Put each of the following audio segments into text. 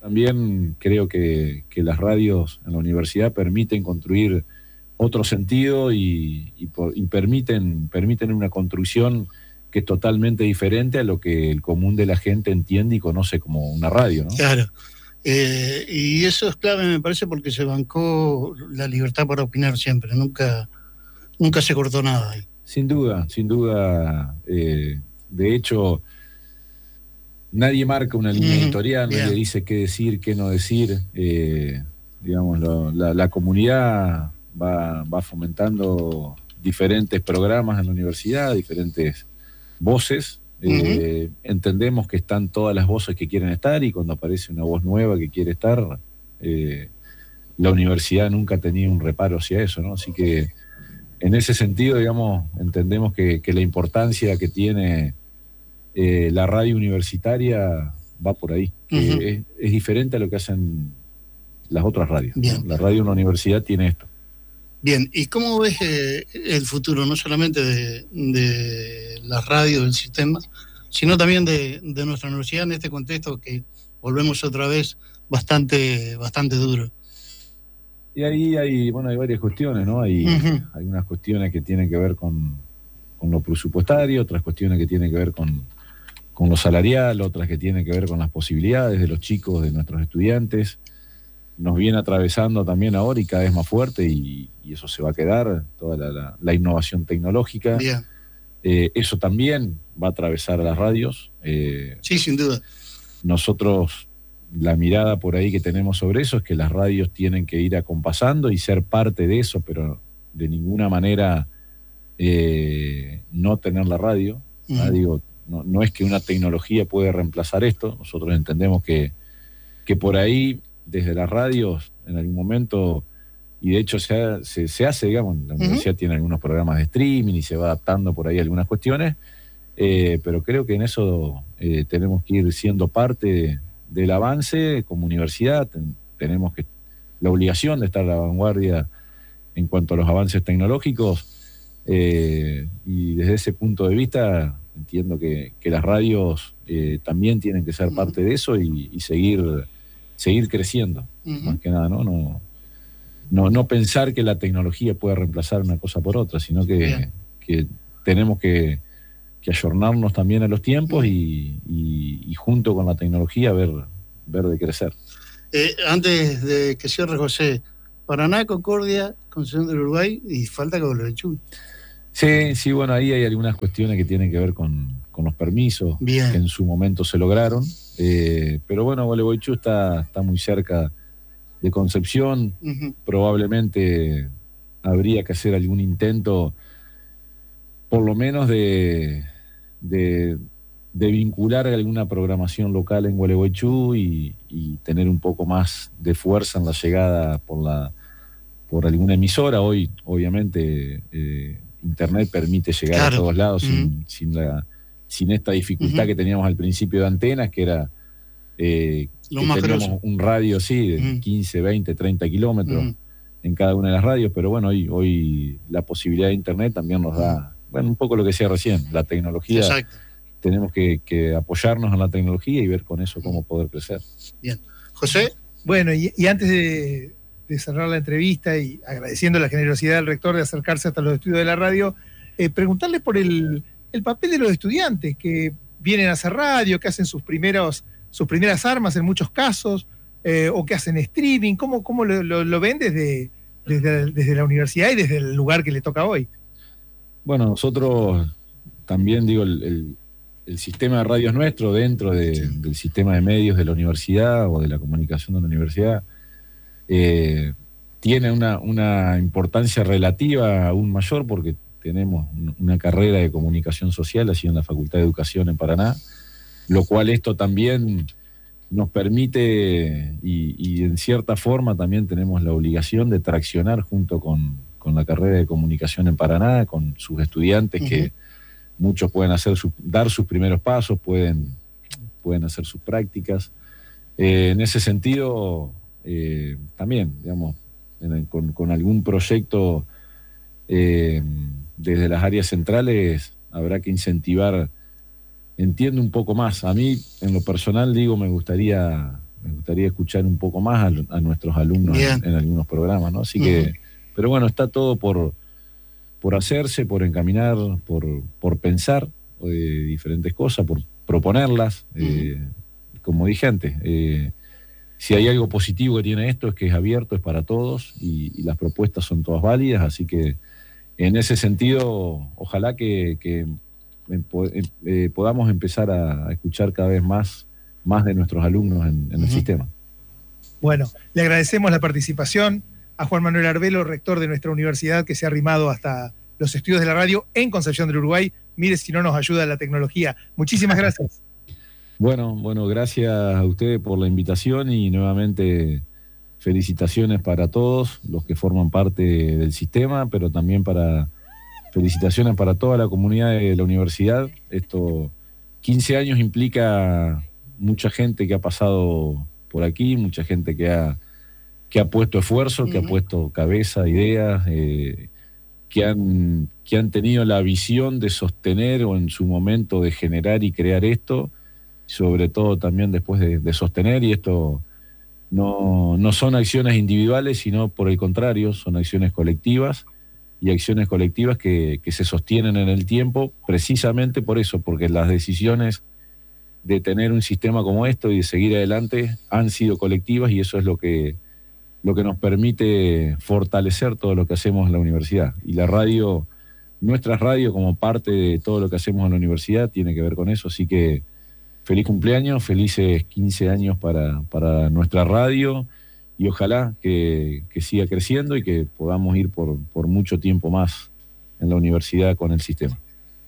También creo que las radios en la universidad permiten construir otro sentido y permiten una construcción que es totalmente diferente a lo que el común de la gente entiende y conoce como una radio, ¿no? Claro. Y eso es clave, me parece, porque se bancó la libertad para opinar siempre, nunca se cortó nada ahí. Sin duda. De hecho, nadie marca una línea editorial, nadie dice qué decir, qué no decir. Digamos, la comunidad va fomentando diferentes programas en la universidad, diferentes voces. Entendemos que están todas las voces que quieren estar, y cuando aparece una voz nueva que quiere estar, la universidad nunca ha tenido un reparo hacia eso, ¿no? Así que en ese sentido, digamos, entendemos que la importancia que tiene la radio universitaria va por ahí. Es diferente a lo que hacen las otras radios, ¿no? La radio en la universidad tiene esto. Bien, ¿y cómo ves el futuro, no solamente de las radios del sistema, sino también de nuestra universidad en este contexto que volvemos otra vez bastante duro? Y ahí hay varias cuestiones, ¿no? Hay unas cuestiones que tienen que ver con lo presupuestario, otras cuestiones que tienen que ver con lo salarial, otras que tienen que ver con las posibilidades de los chicos, de nuestros estudiantes. Nos viene atravesando también ahora y cada vez más fuerte, y eso se va a quedar, toda la innovación tecnológica. Eso también va a atravesar a las radios. Sí, sin duda. Nosotros, la mirada por ahí que tenemos sobre eso es que las radios tienen que ir acompasando y ser parte de eso, pero de ninguna manera no tener la radio. Digo, no es que una tecnología puede reemplazar esto. Nosotros entendemos que por ahí, desde las radios, en algún momento, y de hecho se hace, digamos, la universidad tiene algunos programas de streaming y se va adaptando por ahí algunas cuestiones, pero creo que en eso tenemos que ir siendo parte del avance como universidad. Tenemos la obligación de estar a la vanguardia en cuanto a los avances tecnológicos, y desde ese punto de vista entiendo que las radios también tienen que ser parte de eso y seguir creciendo, más que nada, no pensar que la tecnología puede reemplazar una cosa por otra, sino que tenemos que ayornarnos también a los tiempos y junto con la tecnología ver de crecer. Antes de que cierre, José, Paraná, Concordia, Concepción del Uruguay, y falta Gualeguaychú. Sí, bueno, ahí hay algunas cuestiones que tienen que ver con los permisos que en su momento se lograron, pero bueno, Gualeguaychú está muy cerca de Concepción. Probablemente habría que hacer algún intento, por lo menos de vincular alguna programación local en Gualeguaychú y tener un poco más de fuerza en la llegada por alguna emisora. Hoy, obviamente, Internet permite llegar a todos lados sin esta dificultad que teníamos al principio de antenas, que era que teníamos un radio de 15, 20, 30 kilómetros en cada una de las radios, pero bueno, hoy la posibilidad de Internet también nos da, un poco lo que decía recién, la tecnología. Exacto. Tenemos que apoyarnos en la tecnología y ver con eso cómo poder crecer. Bien. José. Bueno, y antes de cerrar la entrevista y agradeciendo la generosidad del rector de acercarse hasta los estudios de la radio, preguntarle por el papel de los estudiantes que vienen a hacer radio, que hacen sus primeras armas en muchos casos, o que hacen streaming. ¿Cómo lo ven desde la universidad y desde el lugar que le toca hoy? Bueno, nosotros también, digo, el sistema de radios nuestro dentro del sistema de medios de la universidad o de la comunicación de la universidad tiene una importancia relativa aún mayor, porque tenemos una carrera de comunicación social así en la Facultad de Educación en Paraná, lo cual esto también nos permite y en cierta forma también tenemos la obligación de traccionar junto con la carrera de comunicación en Paraná, con sus estudiantes que muchos pueden dar sus primeros pasos, pueden hacer sus prácticas. En ese sentido, también, digamos, con algún proyecto desde las áreas centrales habrá que incentivar, entiendo, un poco más. A mí, en lo personal, digo, me gustaría Me gustaría escuchar un poco más a nuestros alumnos en algunos programas, ¿no? Así que, pero bueno, está todo por hacerse, por encaminar, por pensar diferentes cosas, por proponerlas. Como dije antes, si hay algo positivo que tiene esto es que es abierto, es para todos y las propuestas son todas válidas, así que en ese sentido, ojalá que podamos empezar a escuchar cada vez más de nuestros alumnos en el sistema. Bueno, le agradecemos la participación a Juan Manuel Arbelo, rector de nuestra universidad, que se ha arrimado hasta los estudios de la radio en Concepción del Uruguay. Mire si no nos ayuda la tecnología. Muchísimas gracias. Bueno, gracias a ustedes por la invitación y nuevamente felicitaciones para todos los que forman parte del sistema, pero también felicitaciones para toda la comunidad de la universidad. 15 años implica mucha gente que ha pasado por aquí, mucha gente que ha puesto esfuerzo, que ha puesto cabeza, ideas, que han tenido la visión de sostener o en su momento de generar y crear esto, sobre todo también después de sostener, y esto no son acciones individuales, sino por el contrario, son acciones colectivas, y acciones colectivas que se sostienen en el tiempo, precisamente por eso, porque las decisiones de tener un sistema como esto y de seguir adelante han sido colectivas, y eso es lo que nos permite fortalecer todo lo que hacemos en la universidad. Y la radio, nuestra radio como parte de todo lo que hacemos en la universidad, tiene que ver con eso, así que feliz cumpleaños, felices 15 años para nuestra radio, y ojalá que siga creciendo y que podamos ir por mucho tiempo más en la universidad con el sistema.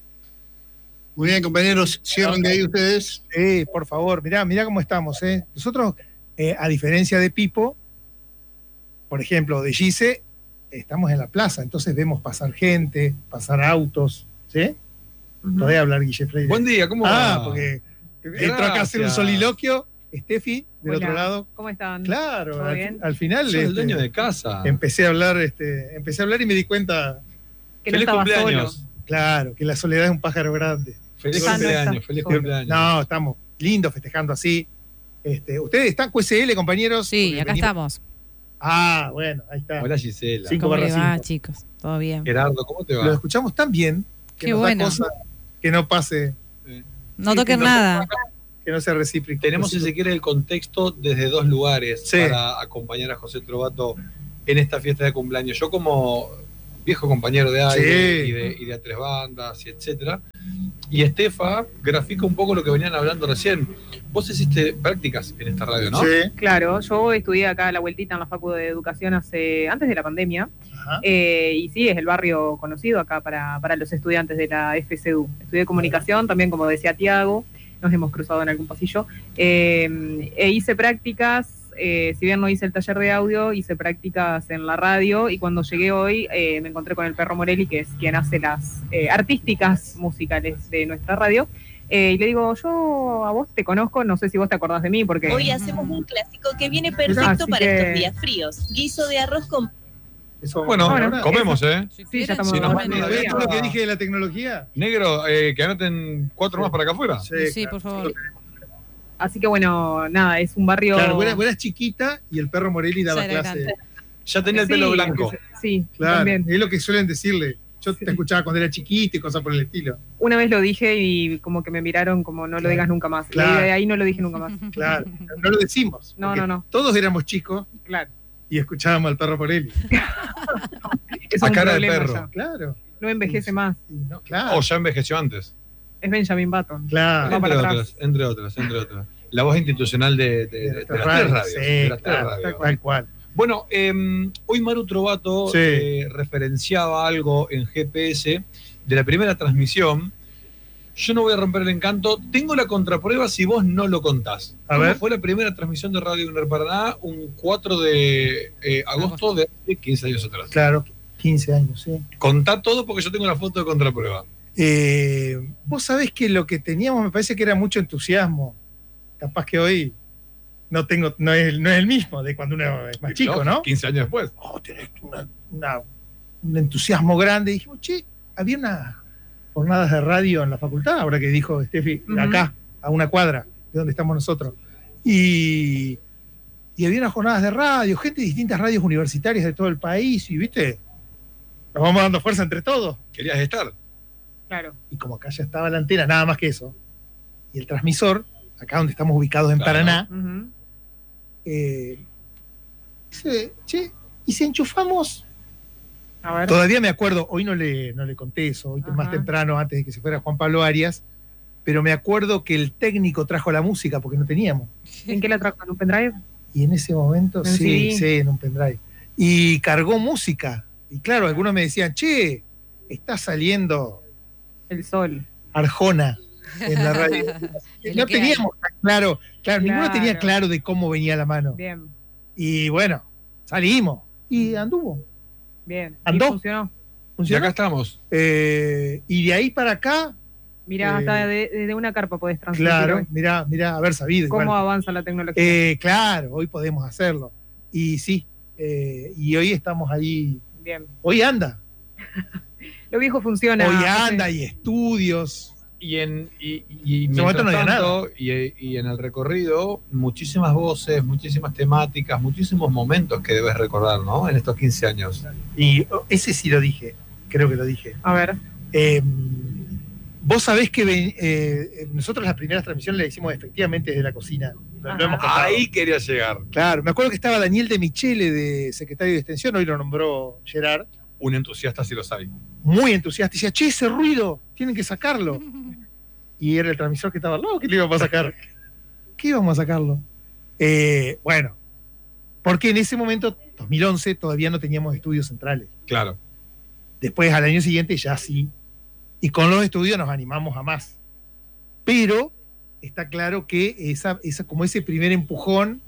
Muy bien, compañeros, cierren de ahí ustedes. Por favor, mirá cómo estamos. Nosotros, a diferencia de Pipo, por ejemplo, de Gise, estamos en la plaza, entonces vemos pasar gente, pasar autos, ¿sí? No voy a hablar, Guille Freire. Buen día, ¿cómo va? Porque entró acá a hacer un soliloquio. Steffi, del otro lado. ¿Cómo están? Claro, al final. Soy el dueño de casa. Empecé a hablar y me di cuenta. Que no estaba solo. Claro, que la soledad es un pájaro grande. Feliz cumpleaños. No, estamos lindos festejando así. ¿Ustedes están QSL, compañeros? Sí, acá estamos. Bueno, ahí está. Hola, Gisela. 5/5. ¿Cómo le va, chicos? ¿Todo bien? Gerardo, ¿cómo te va? Lo escuchamos tan bien que Qué nos bueno. da cosa que no pase. No toquen nada. Que no sea recíproco. Tenemos, si se quiere, el contexto desde dos lugares para acompañar a José Trovato en esta fiesta de cumpleaños. Yo, como viejo compañero de aire y de A Tres Bandas, y etcétera, y Estefa grafica un poco lo que venían hablando recién. Vos hiciste prácticas en esta radio, ¿no? Sí. Claro, yo estudié acá a la vueltita en la Facu de Educación antes de la pandemia. Y sí, es el barrio conocido acá para los estudiantes de la FCU. Estudié comunicación, también como decía Tiago, nos hemos cruzado en algún pasillo. Hice prácticas, si bien no hice el taller de audio, hice prácticas en la radio, y cuando llegué hoy me encontré con el Perro Morelli, que es quien hace las artísticas musicales de nuestra radio. Y le digo, yo a vos te conozco, no sé si vos te acordás de mí, porque... Hoy hacemos un clásico que viene perfecto para estos días fríos. Guiso de arroz con... Bueno, comemos, Sí, ya estamos. Si nos ¿Ves todo lo que dije de la tecnología? Negro, que anoten 4 más para acá afuera. Sí, por favor. Así que bueno, nada, es un barrio... Claro, vos eras chiquita y el Perro Morelli daba clase. Ya tenía el pelo blanco. Sí, claro, también. es lo que suelen decirle. Yo te escuchaba cuando era chiquita y cosas por el estilo. Una vez lo dije y como que me miraron como no lo digas nunca más. Claro. Y de ahí no lo dije nunca más. Claro, no lo decimos. No. Todos éramos chicos Claro. y escuchábamos al Perro Morelli. Es A un cara de problema perro. ya. Claro. No envejece más. No, claro. O ya envejeció antes. Es Benjamin Button. Claro. Va para atrás. Entre otras. La voz institucional de las tres radios. Sí, De las tres claro, radios. tal cual. Bueno, hoy Maru Trovato referenciaba algo en GPS de la primera transmisión. Yo no voy a romper el encanto. Tengo la contraprueba si vos no lo contás. A ver. Fue la primera transmisión de Radio UNER Paraná un 4 de agosto de hace 15 años atrás. Claro, 15 años, sí. Contá todo porque yo tengo la foto de contraprueba. Vos sabés que lo que teníamos me parece que era mucho entusiasmo. Capaz que hoy no es el mismo de cuando uno es más chico, ¿no? 15 años después. Tenés un entusiasmo grande. Y dijimos, había unas jornadas de radio en la facultad, ahora que dijo Steffi, acá, a una cuadra de donde estamos nosotros. Y y había unas jornadas de radio, gente de distintas radios universitarias de todo el país, y viste, nos vamos dando fuerza entre todos. ¿Querías estar? Claro. Y como acá ya estaba la antena, nada más que eso, y el transmisor, acá donde estamos ubicados en Claro. Paraná, Ujú. dice, che, y si enchufamos, A ver. todavía me acuerdo, hoy no le conté eso, hoy Ajá. más temprano, antes de que se fuera Juan Pablo Arias, pero me acuerdo que el técnico trajo la música porque no teníamos. ¿En qué la trajo? ¿En un pendrive? Y en ese momento, ¿En sí, CD? sí, en un pendrive. Y cargó música. Y claro, algunos me decían, che, está saliendo El sol. Arjona en la radio. Es No lo que teníamos claro, ninguno tenía Claro. claro de cómo venía la mano. Bien, Y bueno, salimos. Y anduvo. bien. ¿Y ¿Andó? funcionó? Y ¿Funcionó? acá estamos. Y de ahí para acá, Mirá, hasta desde una carpa podés transmitir claro, hoy. mirá, haber sabido. ¿Cómo igual. avanza la tecnología? Claro, hoy podemos hacerlo. Y sí, y hoy estamos ahí. Bien. Hoy anda. Lo viejo funciona. Hoy José. anda, y estudios. Y ese momento no había tanto, y en el recorrido, muchísimas voces, muchísimas temáticas, muchísimos momentos que debes recordar, ¿no? En estos 15 años. Y ese sí lo dije, creo que lo dije. A ver. Vos sabés que nosotros las primeras transmisiones las hicimos efectivamente desde la cocina. Lo Ajá. hemos contado. Ahí quería llegar. Claro, me acuerdo que estaba Daniel de Michele, de secretario de Extensión, hoy lo nombró Gerard, Un entusiasta si los hay. muy entusiasta. Y decía, che, ese ruido, tienen que sacarlo. Y era el transmisor que estaba al lado, ¿qué le íbamos a sacar? ¿Qué íbamos a sacarlo? Bueno, porque en ese momento, 2011, todavía no teníamos estudios centrales. Claro. Después, al año siguiente, ya sí. Y con los estudios nos animamos a más. Pero está claro que esa como ese primer empujón,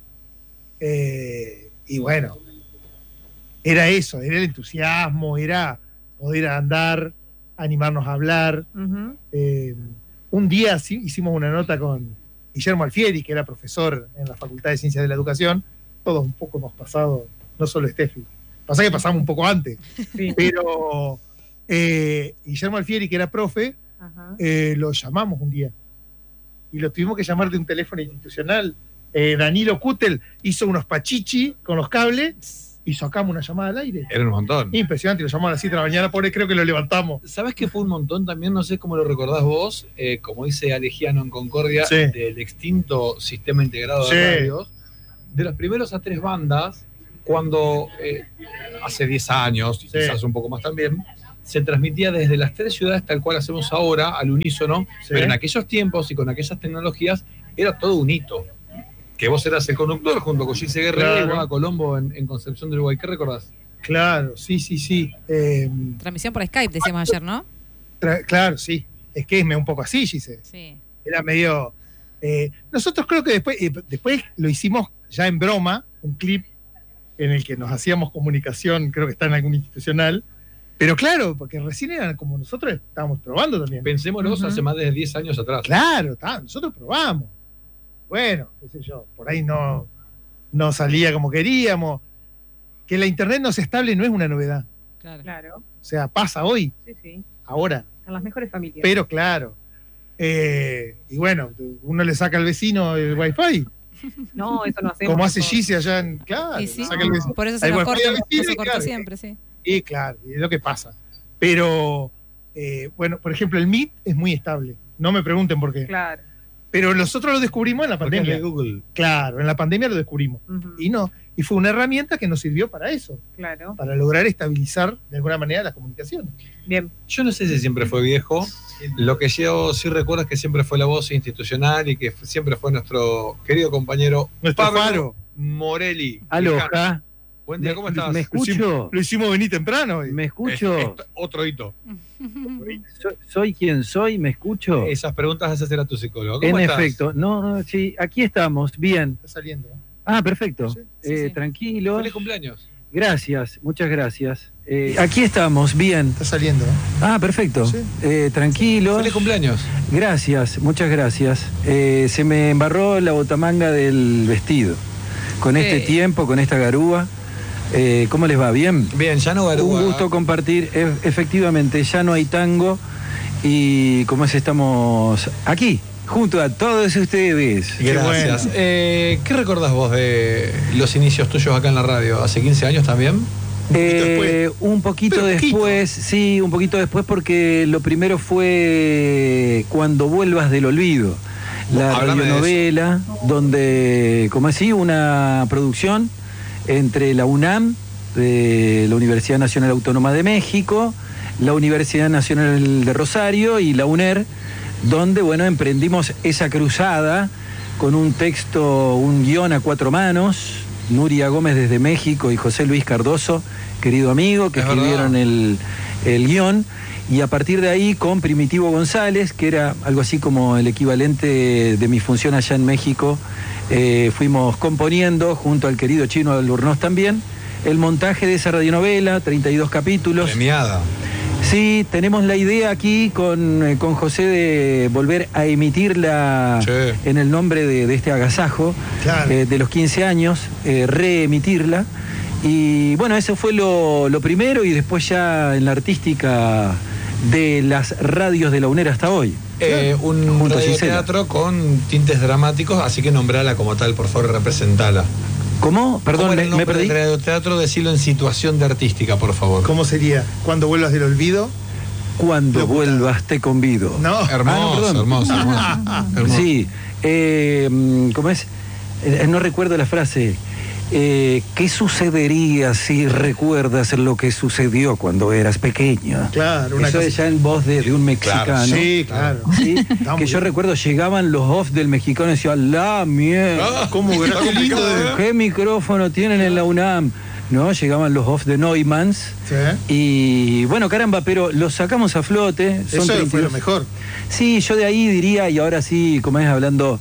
y bueno, era eso, era el entusiasmo, era poder andar, animarnos a hablar. Ujú. Un día hicimos una nota con Guillermo Alfieri, que era profesor en la Facultad de Ciencias de la Educación. Todos un poco hemos pasado, no solo Steffi. Pasa que pasamos un poco antes. Sí. Pero Guillermo Alfieri, que era profe, Ajá. lo llamamos un día. Y lo tuvimos que llamar de un teléfono institucional. Danilo Kutel hizo unos pachichi con los cables y sacamos una llamada al aire. Era un montón. Impresionante, lo llamamos a las 7 de la mañana, pobre, creo que lo levantamos. ¿Sabes que fue un montón también? No sé cómo lo recordás vos, como dice Alegiano en Concordia, Sí. del extinto sistema integrado Sí. de radios, de los primeros a 3 bandas, cuando hace 10 años, y Sí. quizás un poco más también, se transmitía desde las 3 ciudades tal cual hacemos ahora, al unísono, Sí. pero en aquellos tiempos y con aquellas tecnologías era todo un hito. Que vos eras el conductor junto con Gise Guerrero Claro. y Guada Colombo en Concepción del Uruguay. ¿Qué recordás? Claro, sí. Transmisión por Skype, decíamos ayer, ¿no? Claro, sí. Es que es un poco así, Gise. Sí. Era medio... nosotros creo que después lo hicimos ya en broma, un clip en el que nos hacíamos comunicación, creo que está en algún institucional, pero claro, porque recién eran como nosotros estábamos probando también. Pensémoslo Ujú. hace más de 10 años atrás. Claro, nosotros probamos. Bueno, qué sé yo, por ahí no salía como queríamos. Que la internet no sea estable no es una novedad. Claro. Claro. O sea, pasa hoy, Sí, sí. ahora. En las mejores familias. Pero claro. Y bueno, uno le saca al vecino el wifi, No, eso no hacemos. como hace nosotros. Gise allá en. Claro, Y sí, le saca el vecino. por eso se Hay nos wifi corta, al vecino, se cortó claro. siempre, sí. Y claro, y es lo que pasa. Pero, bueno, por ejemplo, el Meet es muy estable. No me pregunten por qué. Claro. Pero nosotros lo descubrimos en la Porque es pandemia. de Google. Claro, en la pandemia lo descubrimos. Ujú. Y fue una herramienta que nos sirvió para eso, Claro. para lograr estabilizar de alguna manera las comunicaciones. Bien. Yo no sé si siempre fue viejo. Lo que yo sí recuerdo es que siempre fue la voz institucional y que siempre fue nuestro querido compañero Nuestro Pablo Faro. Morelli. Aloha. Buen día, ¿cómo estás? ¿Me escucho? Lo hicimos venir temprano. hoy. ¿Me escucho? Otro hito. ¿Soy quien soy? ¿Me escucho? Esas preguntas las hacer a tu psicólogo. En ¿Cómo estás? efecto. No, sí, aquí estamos, bien. Está saliendo. Ah, perfecto. Sí, sí. Tranquilos. Feliz cumpleaños. Gracias, muchas gracias. Aquí estamos, bien. Está saliendo. Ah, perfecto. Sí. Tranquilos. Feliz cumpleaños. Gracias, muchas gracias. Se me embarró la botamanga del vestido. Con este tiempo, con esta garúa. ¿Cómo les va? ¿Bien? Bien, ya no garúa. Un gusto compartir. Efectivamente, ya no hay tango. Y como es, estamos aquí, junto a todos ustedes. Gracias. ¿Qué recordás vos de los inicios tuyos acá en la radio? ¿Hace 15 años también? Un poquito después, sí, un poquito después, porque lo primero fue Cuando vuelvas del olvido, la radionovela, donde, como así, una producción entre la UNAM, de la Universidad Nacional Autónoma de México, la Universidad Nacional de Rosario y la UNER, donde, bueno, emprendimos esa cruzada con un texto, un guión a 4 manos, Nuria Gómez desde México y José Luis Cardoso, querido amigo, que escribieron el guión, y a partir de ahí con Primitivo González, que era algo así como el equivalente de mi función allá en México, fuimos componiendo, junto al querido Chino Albornoz también, el montaje de esa radionovela, 32 capítulos. Premiada. Sí, tenemos la idea aquí con José de volver a emitirla en el nombre de este agasajo, de los 15 años, reemitirla. Y bueno, eso fue lo primero, y después ya en la artística de las radios de la UNER hasta hoy. Un radioteatro con tintes dramáticos, así que nombrala como tal, por favor, representala. ¿Cómo? Perdón, me perdí. El radioteatro, decirlo en situación de artística, por favor. ¿Cómo sería? ¿Cuando vuelvas del olvido? Cuando vuelvas te convido. No. Hermoso. Sí. ¿Cómo es? No recuerdo la frase. ¿Qué sucedería si recuerdas lo que sucedió cuando eras pequeña? Claro, eso es ya en voz de un mexicano. Claro, sí, claro. ¿Sí? Que yo recuerdo, llegaban los off del mexicano y decían, la mierda. ¿Cómo ¿Qué micrófono tienen en la UNAM? ¿No? Llegaban los off de Neumanns. Sí. Y bueno, caramba, pero los sacamos a flote. Eso fue lo mejor. Sí, yo de ahí diría, y ahora sí, como es hablando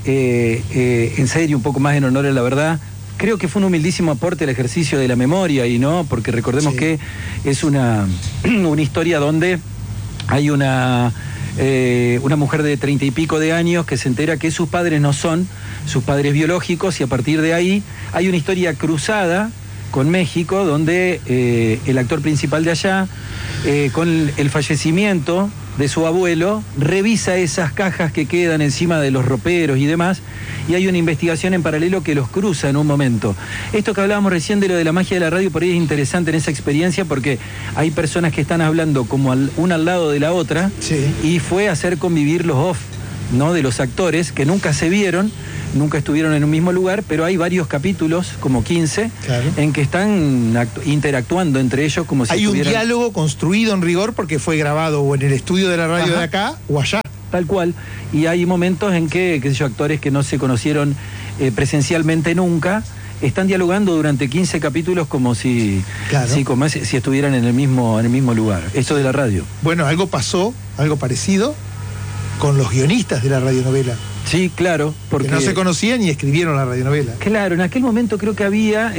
en serio, un poco más en honor a la verdad, creo que fue un humildísimo aporte al ejercicio de la memoria, y no, porque recordemos que es una historia donde hay una mujer de 30 y pico de años que se entera que sus padres no son sus padres biológicos, y a partir de ahí hay una historia cruzada con México, donde el actor principal de allá, con el fallecimiento de su abuelo, revisa esas cajas que quedan encima de los roperos y demás, y hay una investigación en paralelo que los cruza en un momento. Esto que hablábamos recién de lo de la magia de la radio, por ahí es interesante en esa experiencia, porque hay personas que están hablando como una al lado de la otra, y fue hacer convivir los off, ¿no?, de los actores que nunca se vieron, nunca estuvieron en un mismo lugar, pero hay varios capítulos, como 15, en que están interactuando entre ellos como si estuvieran... Hay un diálogo construido en rigor porque fue grabado o en el estudio de la radio de acá o allá. Tal cual. Y hay momentos en que, qué sé yo, actores que no se conocieron presencialmente nunca, están dialogando durante 15 capítulos como si estuvieran en el mismo lugar. Esto de la radio. Bueno, algo pasó, algo parecido con los guionistas de la radionovela. Sí, claro, porque... Que no se conocían y escribieron la radionovela. Claro, en aquel momento creo que había,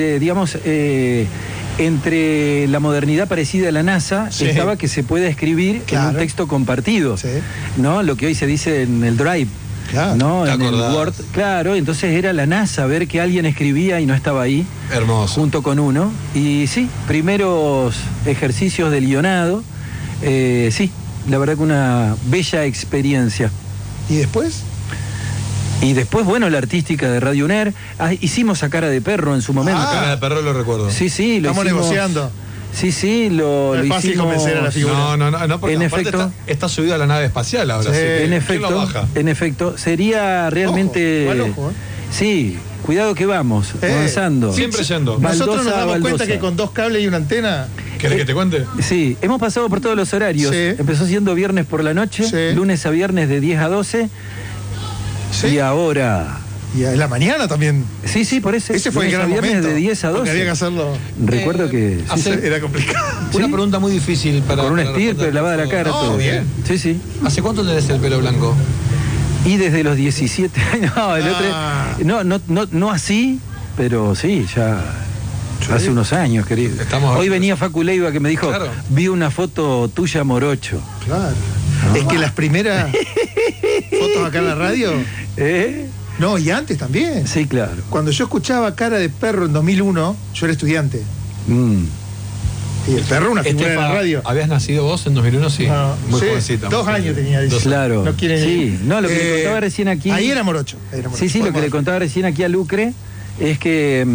entre la modernidad parecida a la NASA, estaba que se puede escribir en un texto compartido, ¿no? Lo que hoy se dice en el Drive, ¿no? En el Word. Claro, entonces era la NASA, ver que alguien escribía y no estaba ahí. Hermoso. Junto con uno. Y sí, primeros ejercicios del guionado. Sí, la verdad que una bella experiencia. ¿Y después? Y después, bueno, la artística de Radio UNER. Hicimos a Cara de Perro en su momento. Cara de Perro lo recuerdo. Sí, lo estamos hicimos, negociando. Sí, lo es fácil hicimos. Convencer a la figura. No, porque en efecto está subido a la nave espacial ahora. En efecto, sería realmente... Ojo. Sí, cuidado que vamos, avanzando. Siempre yendo. Nosotros nos damos cuenta que con 2 cables y una antena... ¿Querés que te cuente? Sí, hemos pasado por todos los horarios. Empezó siendo viernes por la noche, lunes a viernes de 10 a 12. Y ahora... Y en la mañana también. Sí, por eso. Ese fue el gran viernes momento. De 10 a 12. Había que hacerlo. Recuerdo que... era complicado. Una pregunta muy difícil para... Con una estirpe, lavada la cara, todo. Bien. Sí. ¿Hace cuánto tenés el pelo blanco? Y desde los 17 años. No así, pero sí, ya... Hace unos años, querido. Hoy venía Facu Leiva que me dijo, vi una foto tuya morocho. Claro. Es que las primeras fotos acá en la radio... No, y antes también. Sí, claro. Cuando yo escuchaba Cara de Perro en 2001, yo era estudiante. Y el perro, una figura de la radio. ¿Habías nacido vos en 2001? Sí, muy sí, jovencita. 2 años tenía. Claro. No quiere, sí, no, lo que le contaba recién aquí. Ahí era morocho. Sí, lo que le contaba recién aquí a Lucre es que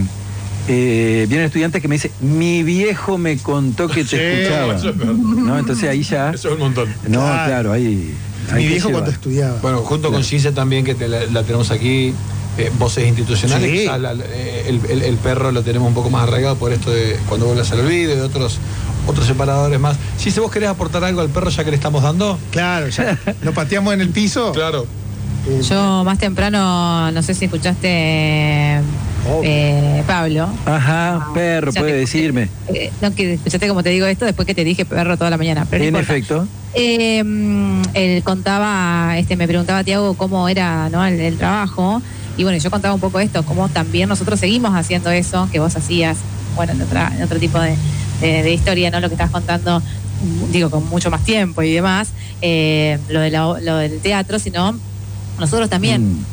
vienen estudiantes que me dicen, mi viejo me contó que te escuchaba. No, entonces ahí ya. Eso es un montón. No, claro, ahí. Mi viejo cuando estudiaba. Bueno, junto con Gise también, que la tenemos aquí. Voces institucionales, Sí. El perro lo tenemos un poco más arraigado por esto de cuando vuelvas al olvido y de otros separadores más. Si vos querés aportar algo al perro ya que le estamos dando. Claro, ya lo pateamos en el piso. Claro. Yo más temprano, no sé si escuchaste Pablo. Ajá, perro, puede decirme. No, que escuchaste como te digo esto después que te dije perro toda la mañana. Pero no En importa. efecto. Él contaba, me preguntaba Tiago cómo era, ¿no? el trabajo. Y bueno, yo contaba un poco esto, cómo también nosotros seguimos haciendo eso que vos hacías, bueno, en otro tipo de historia, ¿no? Lo que estás contando, digo, con mucho más tiempo y demás, lo del teatro, sino nosotros también,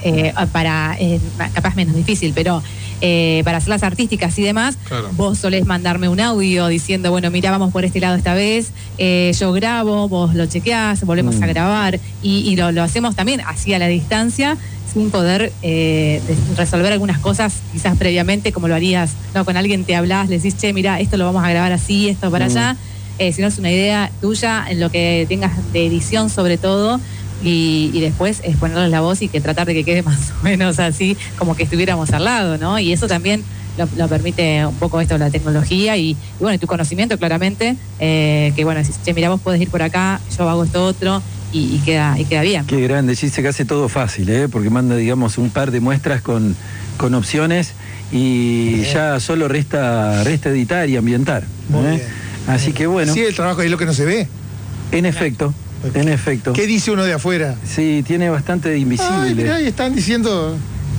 capaz menos difícil, pero para hacer las artísticas y demás, claro. Vos solés mandarme un audio diciendo, bueno, mira, vamos por este lado esta vez, yo grabo, vos lo chequeás, volvemos a grabar, y lo hacemos también así a la distancia, sin poder resolver algunas cosas quizás previamente, como lo harías, no, con alguien te hablás, le decís, che, mira, esto lo vamos a grabar así, esto para allá, si no es una idea tuya, en lo que tengas de edición sobre todo, y después es ponerle la voz y que tratar de que quede más o menos así, como que estuviéramos al lado, ¿no? Y eso también lo permite un poco esto de la tecnología y bueno, y tu conocimiento claramente, que bueno, decís, che, mira, vos podés ir por acá, yo hago esto otro, y queda bien. Qué grande, dice que hace todo fácil, porque manda, digamos, un par de muestras con opciones y ya solo resta editar y ambientar. Muy bien. Así que bueno. Sí, el trabajo es lo que no se ve. En efecto. En efecto. ¿Qué dice uno de afuera? Sí, tiene bastante de invisible. Ay, mirá, ahí están diciendo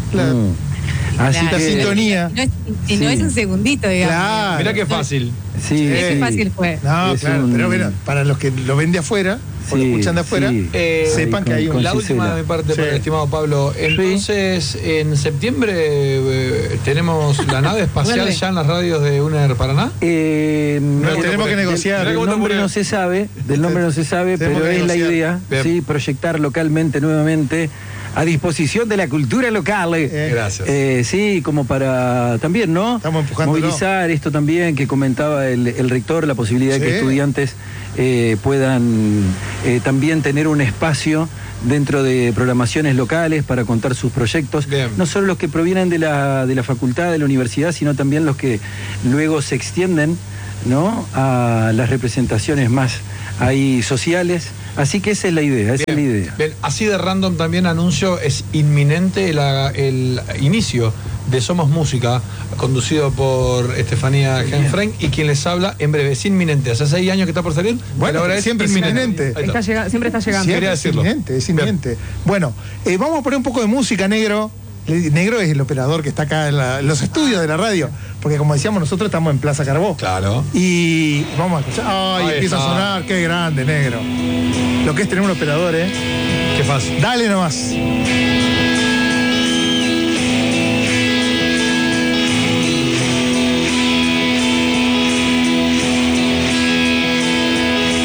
Así la que, sintonía. No es un segundito, digamos. Claro. Mirá qué fácil. Sí, Qué fácil fue. No, claro, pero bueno, para los que lo ven de afuera, o lo escuchan de afuera, sepan que hay un... La última de mi parte para el estimado Pablo. Entonces, en septiembre tenemos la nave espacial ya en las radios de UNER Paraná. Pero tenemos que negociar. Del nombre no se sabe, pero es la idea, sí, proyectar localmente nuevamente a disposición de la cultura local. Gracias. Sí, como para también, ¿no? Estamos empujándolo. Movilizar esto también que comentaba el rector, la posibilidad de que estudiantes puedan también tener un espacio dentro de programaciones locales para contar sus proyectos, no solo los que provienen de la facultad, de la universidad, sino también los que luego se extienden, ¿no?, a las representaciones más ahí sociales. Así que esa es la idea, Bien, así de random también anuncio, es inminente el inicio de Somos Música, conducido por Estefanía Genfren, y quien les habla en breve, es inminente. Hace 6 años que está por salir. Bueno, ahora siempre es inminente. Siempre está llegando. Siempre es inminente, es inminente. Bueno, vamos a poner un poco de música, Negro. Negro es el operador que está acá en los estudios de la radio, porque como decíamos, nosotros estamos en Plaza Carbó. Claro. Y vamos a escuchar. Ay, empieza a sonar, qué grande, Negro. Lo que es tener un operador, Qué fácil. Dale nomás.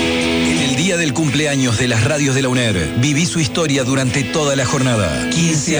Del cumpleaños de las radios de la UNER. Viví su historia durante toda la jornada. 15